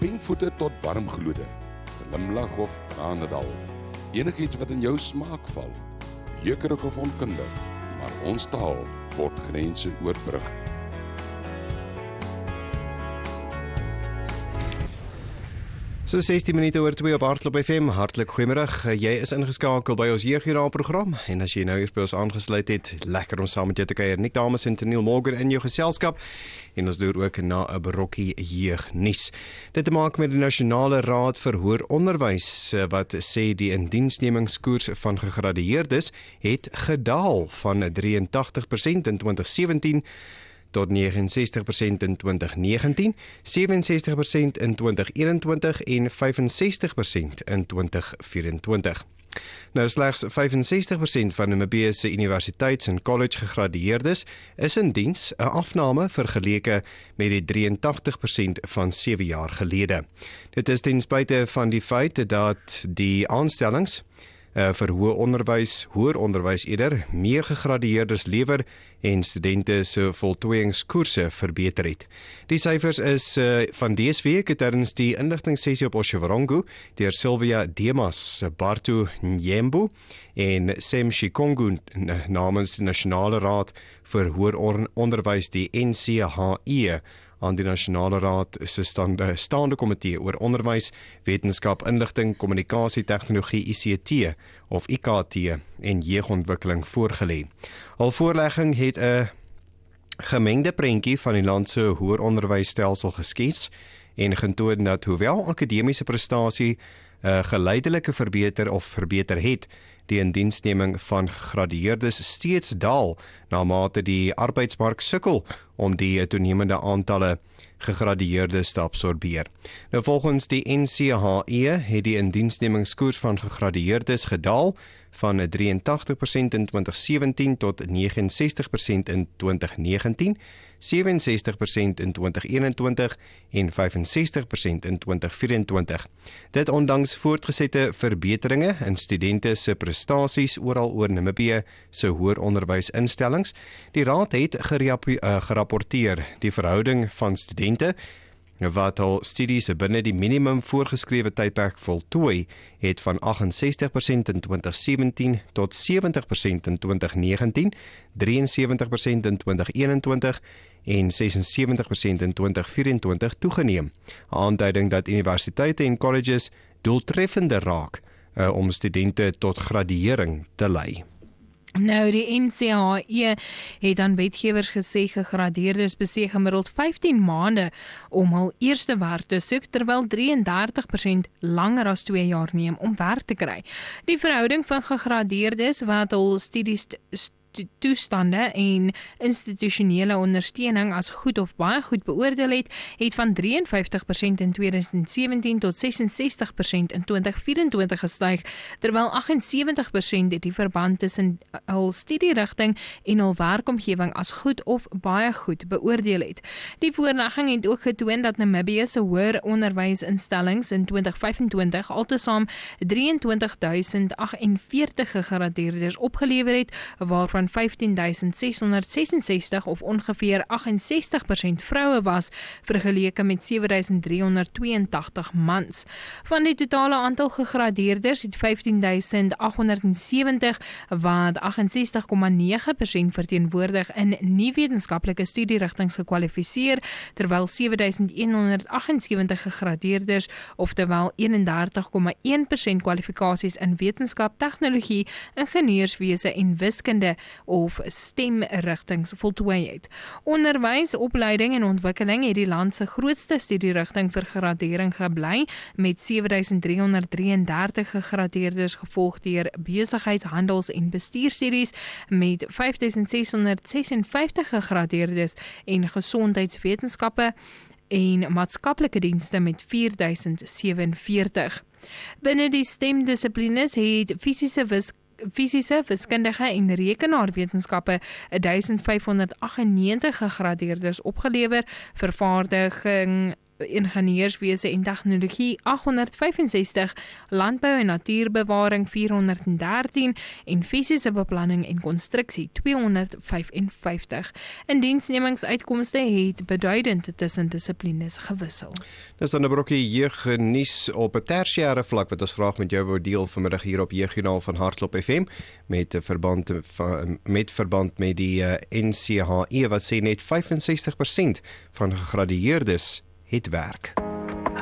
Pinkvoete tot warmgloede, glimlag of tranendal. Enigiets wat in jou smaak val, jeukerig of onkundig, maar ons taal word grense oorbrug. So 16 minute oor 2 op Hartklop FM, hartlik goeiemiddag. Jy is ingeskakel by ons jeugjoernaal program en as jy nou eers by ons aangesluit het, lekker om saam met jou te kuier. Nick Dames en Teniel Morgan in jou geselskap en ons doen ook na 'n brokkie jeugnuus. Dit te maak met die Nasionale Raad vir Hoër Onderwys wat sê die indiensnemingskoers van gegradueerdes het gedaal van 83% in 2017 tot 69% in 2019, 67% in 2021 en 65% in 2024. Nou slegs 65% van Namibië se universiteits- en college gegradueerdes is in diens, 'n afname vergeleke met die 83% van 7 jaar gelede. Dit is ten spyte van die feit dat die aanstellings vir hoër onderwys eerder meer gegradueerdes lewer en studente se voltooiingskoerse verbeter het. Die syfers is van dese week tydens die inligtingssessie op Oshovarongo deur Sylvia Demas, Bartu Nyembu en Sem Shikongu namens die Nasionale Raad vir Hoër Onderwys, die NCHE, aan die Nasionale Raad se staande komitee oor onderwys, wetenskap, inligting, kommunikasie, tegnologie, ICT of IKT en jeugontwikkeling voorgelê. Al voorlegging het 'n gemengde prentjie van die land se hoër onderwysstelsel geskets en getoon dat hoewel akademiese prestasie geleidelike verbeter het, die indiensneming van gegradueerdes steeds daal na mate die arbeidsmark sukkel om die toenemende aantalle gegradueerdes te absorbeer. Nou volgens die NCHE het die indiensnemingskoers van gegradueerdes gedaal van 83% in 2017 tot 69% in 2019, 67% in 2021 en 65% in 2024. Dit ondanks voortgesette verbeteringe in studente se prestasies oral oor Namibië se hoër onderwysinstellings. Die raad het gerapporteer die verhouding van studente wat al studies binne die minimum voorgeskrewe tydperk voltooi, het van 68% in 2017 tot 70% in 2019, 73% in 2021 en 76% in 2024 toegeneem. 'n Aanduiding dat universiteite en colleges doeltreffender raak om studente tot graduering te lei. Nou, die NCHE het aan wetgewers gesê gegradueerdes bestee gemiddeld 15 maande om hul eerste werk te soek, terwyl 33% langer as 2 jaar neem om werk te kry. Die verhouding van gegradueerdes wat hul studies toestande en institusionele ondersteuning as goed of baie goed beoordeel het van 53% in 2017 tot 66% in 2024 gestyg, terwyl 78% die verband tussen hul studierigting en hul werkomgewing as goed of baie goed beoordeel het. Die voorlegging het ook getoon dat Namibië se hoër onderwysinstellings in 2025 altesaam 23.048 gegradueerdes opgelewer het, waarvan 15.666 of ongeveer 68% vroue was, vergeleke met 7.382 mans. Van die totale aantal gegradueerdes het 15.870 wat 68,9% verteenwoordig in nie-wetenskaplike studierigtings gekwalifiseer, terwyl 7.178 gegradueerdes, oftewel 31,1% kwalifikasies in wetenskap, tegnologie, ingenieurswese en wiskunde of STEM-rigtings voltooi het. Onderwys, opleiding en ontwikkeling het die land se grootste studierigting vir gradering gebly, met 7.333 gegradeerdes, gevolg deur besigheids-, handels- en bestuurstudies met 5.656 gegradeerdes en gesondheidswetenskappe en maatskaplike dienste met 4.047. Binne die STEM-dissiplines het fisiese, wiskundige en rekenaarwetenskappe 1.598 gegradeerdes opgelewer, vervaardiging ingenieurswese en tegnologie 865, landbou en natuurbewaring 413 en fisiese beplanning en konstruksie 255. Indiensnemingsuitkomste het beduidend tussen dissiplines gewissel. Dis dan 'n brokkie jeugnuus op 'n tersiêre vlak wat ons graag met jou wou deel vanmiddag hier op Jeugjoernaal van Hartklop FM met verband met die NCHE wat sê net 65% van gegradueerdes het werk.